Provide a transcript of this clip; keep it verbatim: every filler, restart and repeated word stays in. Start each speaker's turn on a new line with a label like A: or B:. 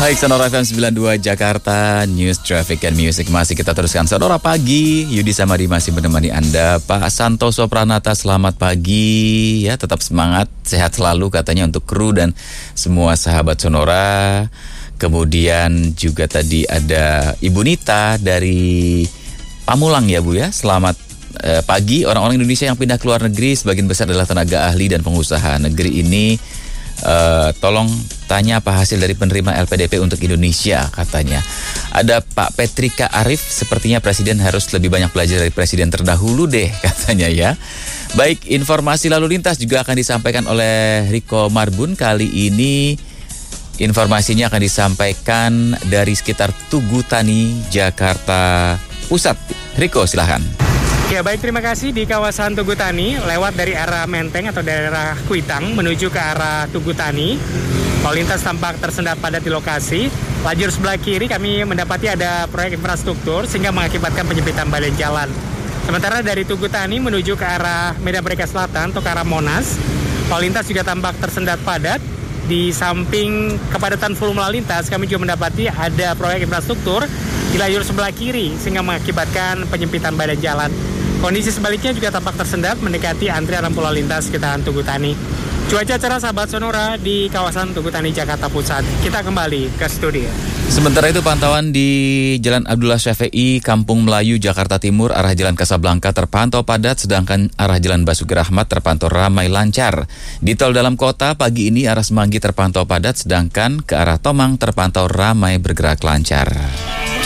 A: Baik, Sonora F M sembilan puluh dua Jakarta, News, Traffic, and Music. Masih kita teruskan Sonora Pagi. Yudi Samadi masih menemani Anda. Pak Santoso Pranata, selamat pagi. Ya, tetap semangat, sehat selalu katanya untuk kru dan semua sahabat Sonora. Kemudian juga tadi ada Ibu Nita dari Pamulang ya Bu ya. Selamat eh, pagi. Orang-orang Indonesia yang pindah ke luar negeri sebagian besar adalah tenaga ahli dan pengusaha. Negeri ini Uh, tolong tanya apa hasil dari penerima L P D P untuk Indonesia katanya. Ada Pak Petrika Arif, sepertinya Presiden harus lebih banyak belajar dari Presiden terdahulu deh katanya ya. Baik, informasi lalu lintas juga akan disampaikan oleh Riko Marbun. Kali ini informasinya akan disampaikan dari sekitar Tugu Tani, Jakarta Pusat. Riko, silahkan.
B: Ya baik, terima kasih. Di kawasan Tugu Tani, lewat dari arah Menteng atau daerah Kuitang menuju ke arah Tugu Tani, lalu lintas tampak tersendat padat di lokasi. Lajur sebelah kiri kami mendapati ada proyek infrastruktur sehingga mengakibatkan penyempitan badan jalan. Sementara dari Tugu Tani menuju ke arah Medan Merdeka Selatan atau ke arah Monas, lalu lintas juga tampak tersendat padat. Di samping kepadatan volume lalu lintas, kami juga mendapati ada proyek infrastruktur di lajur sebelah kiri sehingga mengakibatkan penyempitan badan jalan. Kondisi sebaliknya juga tampak tersendat mendekati antrian lampu lalu lintas sekitaran Tugu Tani. Cuaca cerah sahabat Sonora di kawasan Tugu Tani, Jakarta Pusat. Kita kembali ke studio.
A: Sementara itu pantauan di Jalan Abdullah Syafi'i, Kampung Melayu, Jakarta Timur, arah Jalan Kasablanka terpantau padat, sedangkan arah Jalan Basuki Rahmat terpantau ramai lancar. Di tol dalam kota, pagi ini arah Semanggi terpantau padat, sedangkan ke arah Tomang terpantau ramai bergerak lancar.